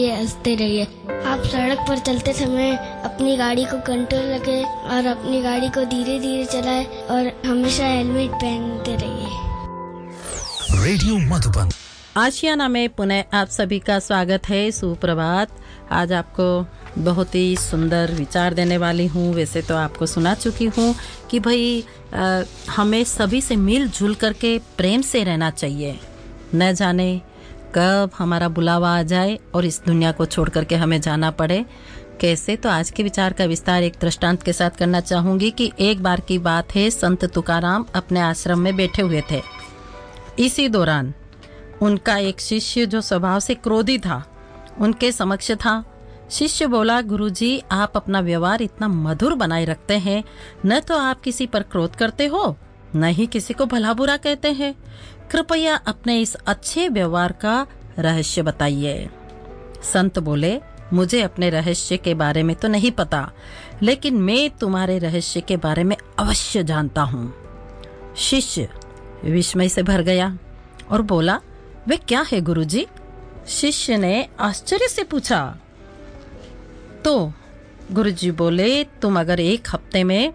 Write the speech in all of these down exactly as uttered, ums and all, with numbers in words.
ये हंसते रहिए। आप सड़क पर चलते समय अपनी गाड़ी को कंट्रोल रखें और अपनी गाड़ी को धीरे धीरे चलाएं और हमेशा हेलमेट पहनते रहिए। रेडियो मधुबन आशियाना में पुनः आप सभी का स्वागत है। सुप्रभात। आज आपको बहुत ही सुंदर विचार देने वाली हूँ। वैसे तो आपको सुना चुकी हूँ कि भाई आ, हमें सभी से मिलजुल करके प्रेम से रहना चाहिए। न जाने कब हमारा बुलावा आ जाए और इस दुनिया को छोड़ करके हमें जाना पड़े। कैसे? तो आज के विचार का विस्तार एक दृष्टांत के साथ करना चाहूँगी कि एक बार की बात है, संत तुकाराम अपने आश्रम में बैठे हुए थे। इसी दौरान उनका एक शिष्य जो स्वभाव से क्रोधी था उनके समक्ष था। शिष्य बोला, गुरुजी आप अपना व्यवहार इतना मधुर बनाए रखते हैं, न तो आप किसी पर क्रोध करते हो न ही किसी को भला बुरा कहते हैं। कृपया अपने इस अच्छे व्यवहार का रहस्य बताइए। संत बोले, मुझे अपने रहस्य के बारे में तो नहीं पता, लेकिन मैं तुम्हारे रहस्य के बारे में अवश्य जानता हूँ। शिष्य विस्मय से भर गया और बोला, वे क्या है गुरुजी? शिष्य ने आश्चर्य से पूछा। तो गुरुजी बोले, तुम अगर एक हफ्ते में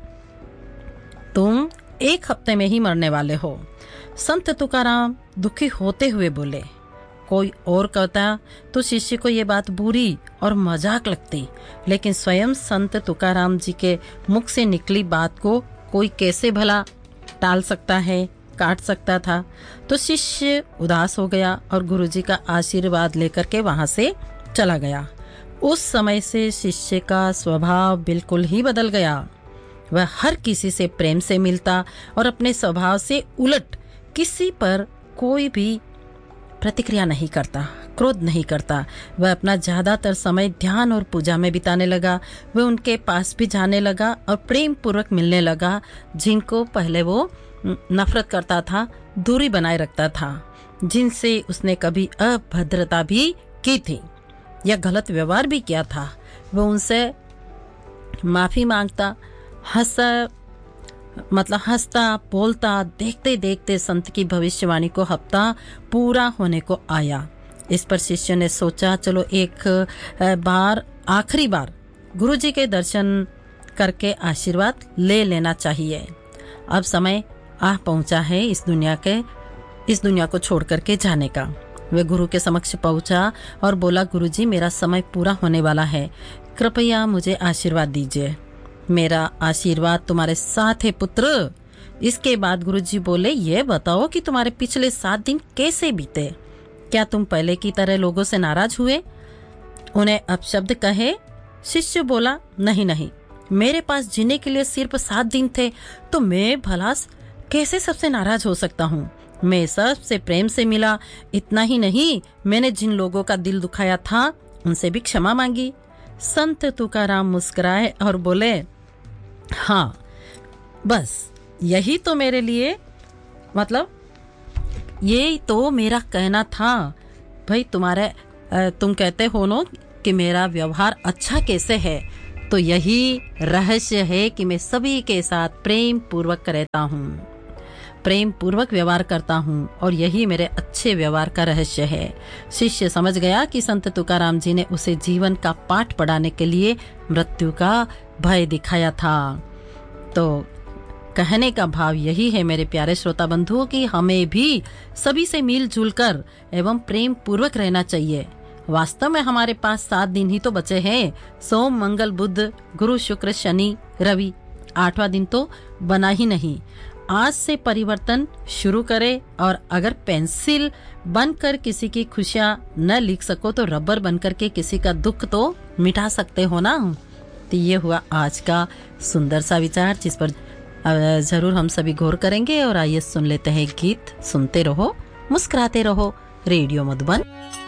तुम एक हफ्ते में ही मरने वाले हो। संत तुकाराम दुखी होते हुए बोले। कोई और कहता तो शिष्य को ये बात बुरी और मजाक लगती, लेकिन स्वयं संत तुकाराम जी के मुख से निकली बात को कोई कैसे भला टाल सकता है, काट सकता था। तो शिष्य उदास हो गया और गुरुजी का आशीर्वाद लेकर के वहां से चला गया। उस समय से शिष्य का स्वभाव बिल्कुल ही बदल गया। वह हर किसी से प्रेम से मिलता और अपने स्वभाव से उलट किसी पर कोई भी प्रतिक्रिया नहीं करता, क्रोध नहीं करता। वह अपना ज्यादातर समय ध्यान और पूजा में बिताने लगा। वह उनके पास भी जाने लगा और प्रेम पूर्वक मिलने लगा। जिनको पहले वो नफरत करता था, दूरी बनाए रखता था, जिनसे उसने कभी अभद्रता भी की थी या गलत व्यवहार भी किया था, वो उनसे माफी मांगता, हंसा मतलब हंसता बोलता। देखते देखते संत की भविष्यवाणी को हफ्ता पूरा होने को आया। इस पर शिष्य ने सोचा, चलो एक बार आखिरी बार गुरुजी के दर्शन करके आशीर्वाद ले लेना चाहिए। अब समय आ पहुंचा है इस दुनिया के इस दुनिया को छोड़ करके जाने का। वह गुरु के समक्ष पहुंचा और बोला, गुरुजी मेरा समय पूरा होने वाला है, कृपया मुझे आशीर्वाद दीजिए। मेरा आशीर्वाद तुम्हारे साथ है पुत्र। इसके बाद गुरुजी बोले, ये बताओ कि तुम्हारे पिछले सात दिन कैसे बीते? क्या तुम पहले की तरह लोगों से नाराज हुए, उन्हें अपशब्द कहे? शिष्य बोला, नहीं नहीं, मेरे पास जीने के लिए सिर्फ सात दिन थे, तो मैं भला कैसे सबसे नाराज हो सकता हूँ? मैं सबसे प्रेम से मिला। इतना ही नहीं, मैंने जिन लोगों का दिल दुखाया था उनसे भी क्षमा मांगी। संत तुकाराम मुस्कुराए और बोले, हाँ बस यही तो मेरे लिए मतलब यही तो मेरा कहना था। भाई तुम्हारे तुम कहते हो ना कि मेरा व्यवहार अच्छा कैसे है, तो यही रहस्य है कि मैं सभी के साथ प्रेम पूर्वक रहता हूँ, प्रेम पूर्वक व्यवहार करता हूँ, और यही मेरे अच्छे व्यवहार का रहस्य है। शिष्य समझ गया कि संत तुकाराम जी ने उसे जीवन का पाठ पढ़ाने के लिए मृत्यु का भय दिखाया था। तो कहने का भाव यही है मेरे प्यारे श्रोता बंधुओं कि हमें भी सभी से मिलजुल कर एवं प्रेम पूर्वक रहना चाहिए। वास्तव में हमारे पास सात दिन ही तो बचे हैं। सोम मंगल बुध गुरु शुक्र शनि रवि, आठवां दिन तो बना ही नहीं। आज से परिवर्तन शुरू करें, और अगर पेंसिल बनकर किसी की खुशियां न लिख सको तो रबर बनकर के किसी का दुख तो मिटा सकते हो ना। तो ये हुआ आज का सुंदर सा विचार, जिस पर जरूर हम सभी गौर करेंगे। और आइए सुन लेते हैं गीत। सुनते रहो, मुस्कुराते रहो। रेडियो मधुबन।